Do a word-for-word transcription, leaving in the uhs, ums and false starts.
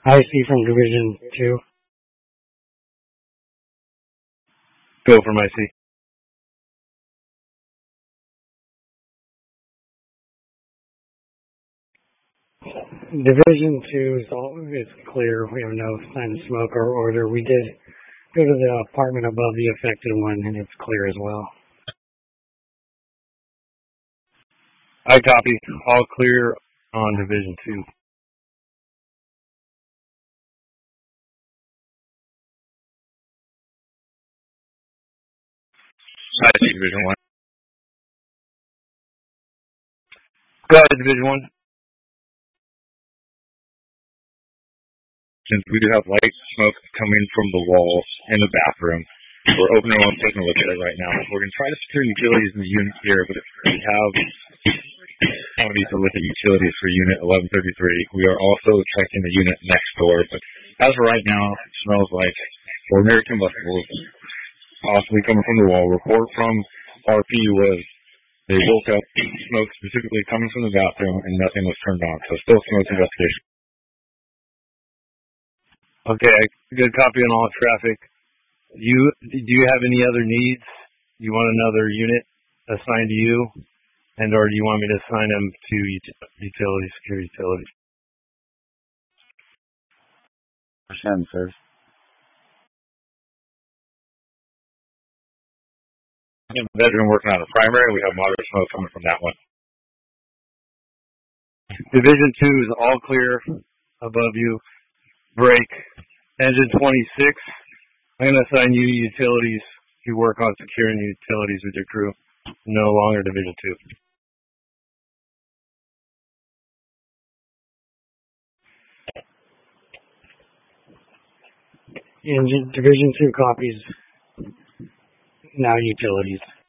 I C from Division two. Go from I C. Division two is all is clear. We have no sign of smoke or odor. We did go to the apartment above the affected one, and it's clear as well. I copy. All clear on Division two. I see Division one. Go ahead, Division one. Since we do have light smoke coming from the walls in the bathroom, we're opening one, taking a look at it right now. We're going to try to secure utilities in the unit here, but if we have quantity to look at utilities for Unit eleven thirty-three, we are also checking the unit next door. But as of right now, it smells like ordinary combustibles, possibly coming from the wall. Report from R P was they woke up, smoke specifically coming from the bathroom, and nothing was turned on. So still smoke investigation. Okay, good copy on all traffic. You do you have any other needs? You want another unit assigned to you, and or do you want me to assign them to utilities, secure utilities? Percent, sir. In the bedroom working on the primary, we have moderate smoke coming from that one. Division two is all clear above you. Break. Engine twenty-six. I'm going to assign you utilities to work on securing utilities with your crew. No longer Division two. Engine Division two copies. Now utilities.